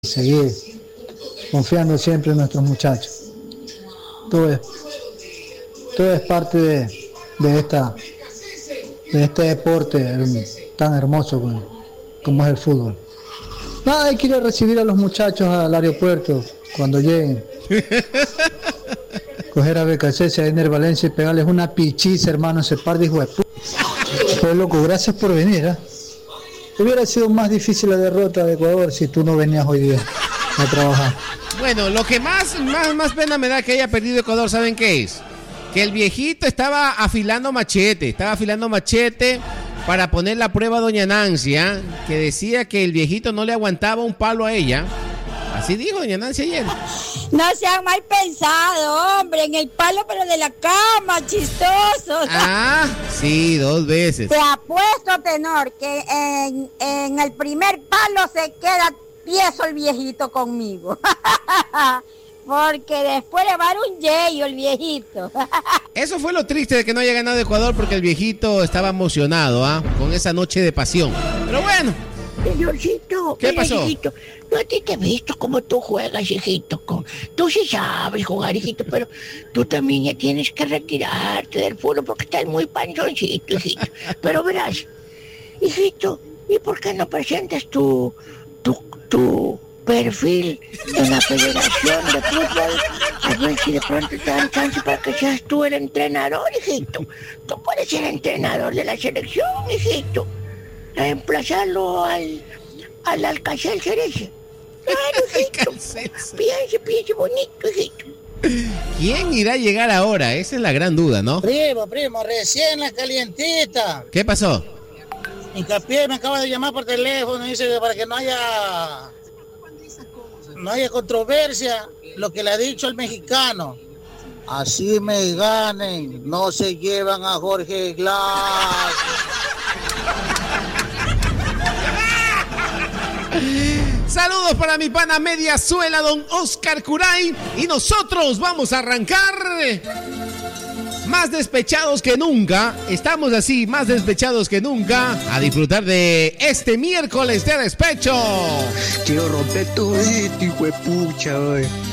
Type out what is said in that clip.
seguir confiando siempre en nuestros muchachos. Todo es parte de este deporte tan hermoso como es el fútbol. Nada, hay que ir a recibir a los muchachos al aeropuerto cuando lleguen. Coger a BKC, a Ener Valencia y pegarles una pichiza, hermano, ese par de hijos de puta. Pero loco, gracias por venir, ¿eh? Hubiera sido más difícil la derrota de Ecuador si tú no venías hoy día a trabajar. Bueno, lo que más pena me da que haya perdido Ecuador, ¿saben qué es? Que el viejito estaba afilando machete para poner la prueba a doña Nancy, ¿eh? Que decía que el viejito no le aguantaba un palo a ella. Así dijo doña Nancy ayer. No sean mal pensados, hombre, en el palo pero de la cama, chistosos. Ah, sí, 2 veces. Te apuesto, tenor, que en el primer palo se queda tieso el viejito conmigo. Porque después le va a dar un yeyo el viejito. Eso fue lo triste de que no haya ganado Ecuador, porque el viejito estaba emocionado, ¿ah? Con esa noche de pasión. Pero bueno. Señorcito, ¿Qué pasó? Hijito, yo a ti te he visto como tú juegas, hijito. Tú sí sabes jugar, hijito, pero tú también ya tienes que retirarte del fútbol porque estás muy panzoncito, hijito. Pero verás, hijito, ¿y por qué no presentas tu perfil en la Federación de Fútbol? A ver si de pronto te dan chance para que seas tú el entrenador, hijito. Tú puedes ser entrenador de la selección, hijito. Reemplazarlo al Alcácer Cereza. Claro, hijito. Piense bonito, hijito. ¿Quién irá a llegar ahora? Esa es la gran duda, ¿no? Primo, recién la calientita. ¿Qué pasó? Hincapié me acaba de llamar por teléfono y dice que para que no haya controversia, lo que le ha dicho el mexicano. Así me ganen, no se llevan a Jorge Glass. Saludos para mi pana Mediasuela, don Oscar Curay. Y nosotros vamos a arrancar más despechados que nunca. Estamos así, más despechados que nunca, a disfrutar de este miércoles de despecho. Quiero romper tu hijo de pucha, güey.